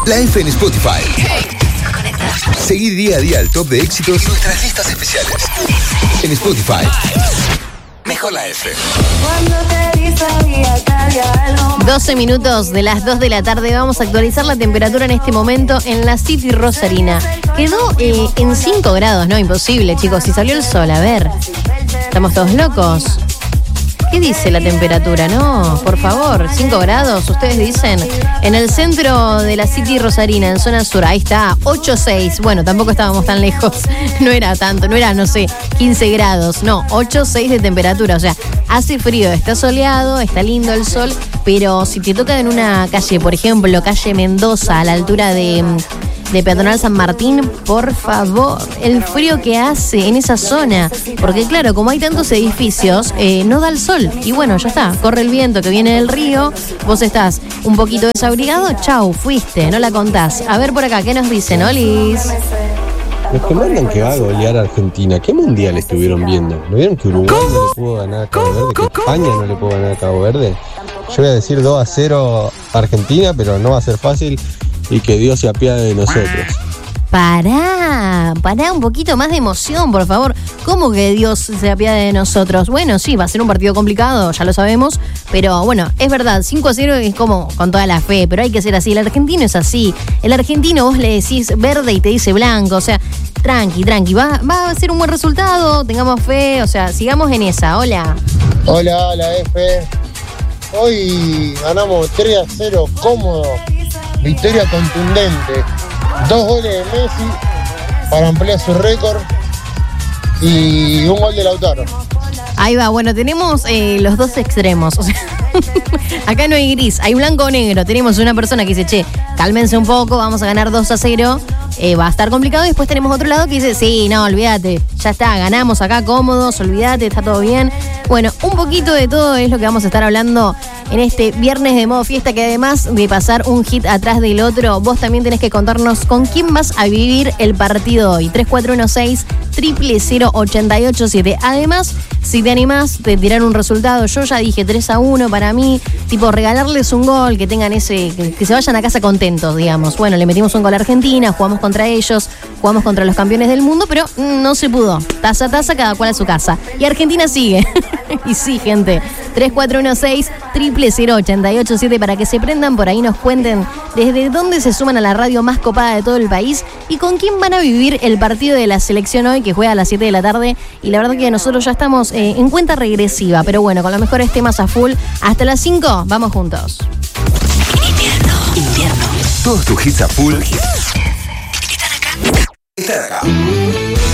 La F en Spotify. Seguí día a día el top de éxitos y nuestras listas especiales. En Spotify. Mejor la F. 12 minutos de las 2 de la tarde. Vamos a actualizar la temperatura en este momento en la City Rosarina. Quedó en 5 grados, ¿no? Imposible, chicos. Si salió el sol, a ver. ¿Estamos todos locos? ¿Qué dice la temperatura? No, por favor, 5 grados, ustedes dicen. En el centro de la City Rosarina, en zona sur, ahí está, 8,6. Bueno, tampoco estábamos tan lejos, no era tanto, no era, no sé, 15 grados, no, 8,6 de temperatura. O sea, hace frío, está soleado, está lindo el sol, pero si te toca en una calle, por ejemplo, calle Mendoza, a la altura de Peatonal San Martín, por favor, el frío que hace en esa zona, porque claro, como hay tantos edificios, no da el sol, y bueno, ya está, corre el viento que viene del río, vos estás un poquito desabrigado, chau, fuiste, no la contás. A ver por acá, ¿qué nos dicen, Olis? Los que mandan que va a golear a Argentina, ¿qué mundial estuvieron viendo? ¿No vieron que Uruguay no le pudo ganar a Cabo Verde? ¿Que España no le pudo ganar a Cabo Verde? Yo voy a decir 2-0 a Argentina, pero no va a ser fácil. Y que Dios se apiade de nosotros. Pará un poquito más de emoción, por favor. ¿Cómo que Dios se apiade de nosotros? Bueno, sí, va a ser un partido complicado, ya lo sabemos, pero bueno, es verdad, 5-0 es como con toda la fe, pero hay que ser así. El argentino es así. El argentino vos le decís verde y te dice blanco, o sea, tranqui, va a ser un buen resultado, tengamos fe, o sea, sigamos en esa. Hola. Hola, F. Hoy ganamos 3-0 cómodo. Victoria contundente. 2 goles de Messi para ampliar su récord y un gol de Lautaro. Ahí va, bueno, tenemos los dos extremos. O sea, acá no hay gris, hay blanco o negro. Tenemos una persona que dice, che, cálmense un poco, vamos a ganar 2-0. Va a estar complicado. Y después tenemos otro lado que dice, sí, no, olvídate, ya está, ganamos acá cómodos, olvídate, está todo bien. Bueno, un poquito de todo es lo que vamos a estar hablando en este viernes de modo fiesta, que además de pasar un hit atrás del otro, vos también tenés que contarnos con quién vas a vivir el partido hoy. 3416-000887. Además, si te animás de tirar un resultado, yo ya dije 3-1 para mí, tipo regalarles un gol, que tengan que se vayan a casa contentos, digamos. Bueno, le metimos un gol a Argentina, jugamos contra ellos, jugamos contra los campeones del mundo, pero no se pudo. Taza, cada cual a su casa. Y Argentina sigue. Y sí, gente. 3416-000887 para que se prendan por ahí, nos cuenten desde dónde se suman a la radio más copada de todo el país y con quién van a vivir el partido de la selección hoy, que juega a las 7 de la tarde. Y la verdad que nosotros ya estamos en cuenta regresiva, pero bueno, con los mejores temas a full. Hasta las 5, vamos juntos. Invierno. Todos tus hits a full están acá.